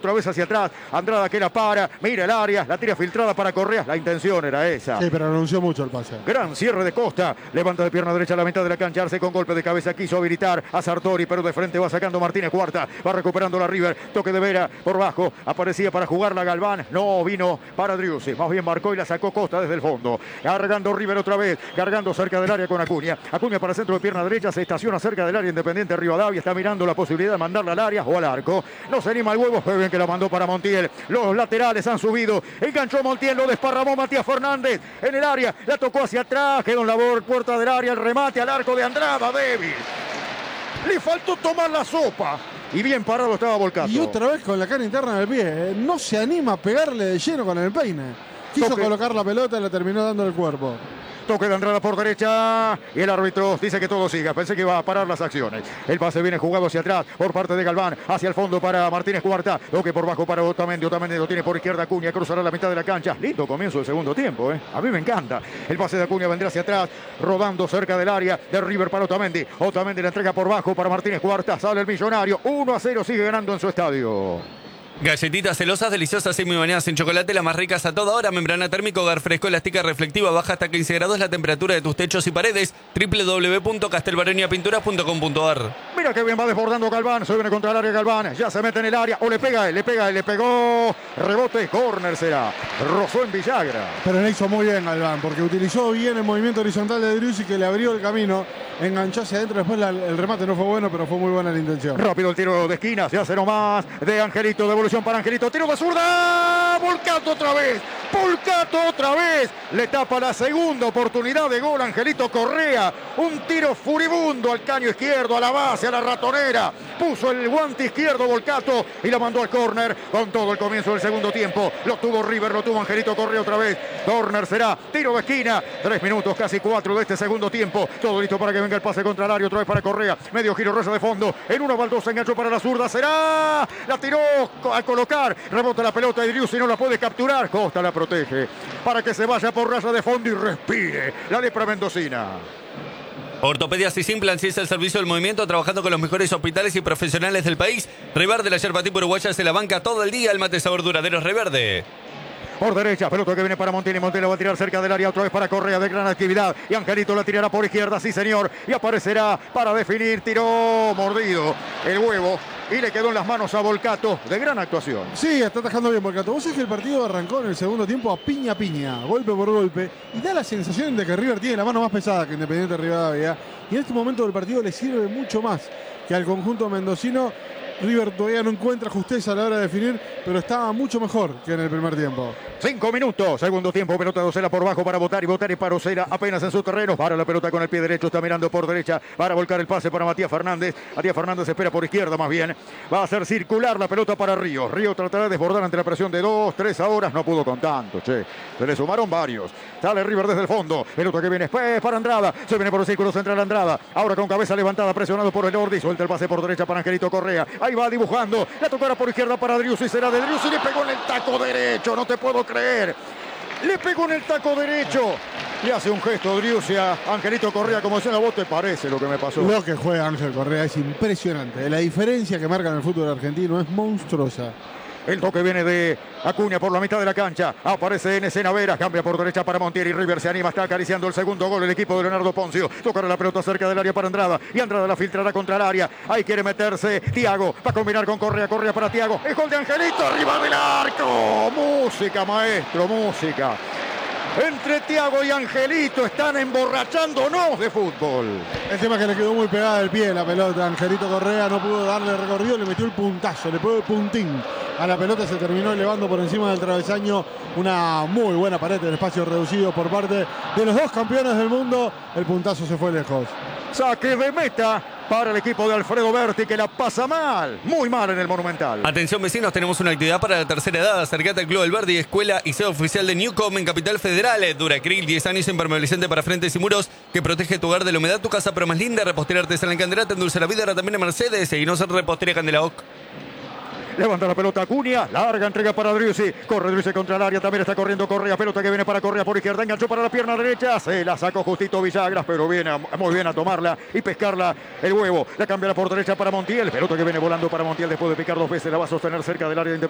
otra vez hacia atrás. Andrada que la para, mira el área, la tira filtrada para Correa. La intención era esa. Sí, pero anunció mucho el pase. Gran cierre de Costa. Levanta de pierna derecha a la mitad de la cancha. Arce con golpe de cabeza. Quiso habilitar a Sartori, pero de frente va sacando Martínez Cuarta. Va recuperando la River. Toque de Vera por bajo. Aparecía para jugar la Galván. No vino para Driussi. Más bien marcó y la sacó Costa desde el fondo. Cargando River otra vez. Cargando cerca del área con Acuña. Acuña para centro de pierna derecha. Se estaciona cerca del área Independiente Rivadavia. Está mirando la posibilidad de mandarla al área o al arco. No se anima el huevo. Fue bien que la mandó para Montiel. Los laterales han subido. Enganchó Montiel. Lo desparramó Matías Fernández en el área. La tocó hacia atrás. Quedó en la puerta del área. El remate al arco de Andrada. Débil. Le faltó tomar la sopa. Y bien parado estaba Volcato. Y otra vez con la cara interna del pie. No se anima a pegarle de lleno con el peine. Quiso colocar la pelota y la terminó dando el cuerpo. Toque de Andrada por derecha y el árbitro dice que todo siga. Pensé que iba a parar las acciones. El pase viene jugado hacia atrás por parte de Galván. Hacia el fondo para Martínez Cuarta. Toque por bajo para Otamendi. Otamendi lo tiene por izquierda. Acuña cruzará la mitad de la cancha. Lindo comienzo del segundo tiempo. A mí me encanta. El pase de Acuña vendrá hacia atrás. Rodando cerca del área de River para Otamendi. Otamendi la entrega por bajo para Martínez Cuarta. Sale el millonario. 1-0. Sigue ganando en su estadio. Galletitas celosas, deliciosas y muy bañadas en chocolate, las más ricas a toda hora. Membrana térmico, hogar fresco, elástica reflectiva, baja hasta 15 grados la temperatura de tus techos y paredes. www.castelbaroniapinturas.com.ar. Mira que bien va desbordando Galván. Se viene contra el área Galván. Ya se mete en el área. O le pega él, le pegó. Rebote, córner será. Rozó en Villagra. Pero le hizo muy bien Galván, porque utilizó bien el movimiento horizontal de Driussi, que le abrió el camino. Enganchó hacia adentro. Después el remate no fue bueno, pero fue muy buena la intención. Rápido el tiro de esquina. Se hace nomás de Angelito. Devolución para Angelito. Tiro de zurda. Volcato otra vez. Le tapa la segunda oportunidad de gol Angelito Correa. Un tiro furibundo al caño izquierdo, a la base, a la ratonera. Puso el guante izquierdo Volcato y la mandó al córner con todo el comienzo del segundo tiempo. Lo tuvo River, lo tuvo Angelito Correa otra vez. Córner será. Tiro de esquina. 3 minutos, casi 4 de este segundo tiempo. Todo listo para que venga el pase contra el área. Otra vez para Correa. Medio giro, reza de fondo. En uno va el dos, se enganchó para la zurda. Será. La tiró a colocar. Rebota la pelota y Driussi no la puede capturar. Costa la protege para que se vaya por raya de fondo y respire la lepra mendocina. Ortopedias y Implants es el servicio del movimiento, trabajando con los mejores hospitales y profesionales del país. Reverde, la yerba tipo uruguaya, se la banca todo el día. El mate sabor duradero es Reverde. Por derecha, pelota que viene para Montiel. Montiel va a tirar cerca del área otra vez para Correa, de gran actividad. Y Angelito la tirará por izquierda, sí señor. Y aparecerá para definir. Tiró mordido el huevo. Y le quedó en las manos a Volcato, de gran actuación. Sí, está atajando bien Volcato. Vos sabés que el partido arrancó en el segundo tiempo a piña, golpe por golpe. Y da la sensación de que River tiene la mano más pesada que Independiente Rivadavia. Y en este momento del partido le sirve mucho más que al conjunto mendocino. River todavía no encuentra justeza a la hora de definir, pero estaba mucho mejor que en el primer tiempo. 5 minutos, segundo tiempo, pelota de Osela por bajo para Botari para Osela apenas en su terreno, para la pelota con el pie derecho, está mirando por derecha para volcar el pase para Matías Fernández. Matías Fernández espera por izquierda más bien, va a hacer circular la pelota para Río. Río tratará de desbordar ante la presión de 2, 3 horas, no pudo con tanto, se le sumaron varios. Sale River desde el fondo, pelota que viene para Andrada, se viene por el círculo central Andrada, ahora con cabeza levantada, presionado por el Ordi, suelta el pase por derecha para Angelito Correa, ahí va dibujando, la tocará por izquierda para Driussi, será de Driussi, le pegó en el taco derecho, no te puedo creer. Le pegó en el taco derecho. Y hace un gesto Driussi a Angelito Correa como diciendo, ¿a vos te parece lo que me pasó? Lo que juega Ángel Correa es impresionante. La diferencia que marca en el fútbol argentino es monstruosa. El toque viene de Acuña por la mitad de la cancha. Aparece en escena Vera. Cambia por derecha para Montiel y River se anima. Está acariciando el segundo gol el equipo de Leonardo Poncio. Tocará la pelota cerca del área para Andrada. Y Andrada la filtrará contra el área. Ahí quiere meterse Thiago. Va a combinar con Correa. Correa para Thiago. El gol de Angelito arriba del arco. Música, maestro, música. Entre Thiago y Angelito están emborrachándonos de fútbol. El tema es que le quedó muy pegada del pie la pelota. Angelito Correa no pudo darle recorrido, le metió el puntazo, le pegó el puntín a la pelota, se terminó elevando por encima del travesaño. Una muy buena pared en espacio reducido por parte de los dos campeones del mundo. El puntazo se fue lejos. Saque de meta para el equipo de Alfredo Berti, que la pasa mal, muy mal en el Monumental. Atención vecinos, tenemos una actividad para la tercera edad. Acercate al Club Alberdi, escuela y sede oficial de Newcom en Capital Federal. Duracril, 10 años, impermeabilizante para frentes y muros, que protege tu hogar de la humedad, tu casa pero más linda. Repostería artesanal en Candelata, endulce la vida, ahora también en Mercedes. Seguinos en Repostería Candelaoc. Levanta la pelota Acuña, larga entrega para Driussi, corre Driussi contra el área, también está corriendo Correa, pelota que viene para Correa por izquierda, enganchó para la pierna derecha, se la sacó justito Villagras, pero viene muy bien a tomarla y pescarla el huevo, la cambiará por derecha para Montiel, pelota que viene volando para Montiel después de picar 2 veces, la va a sostener cerca del área de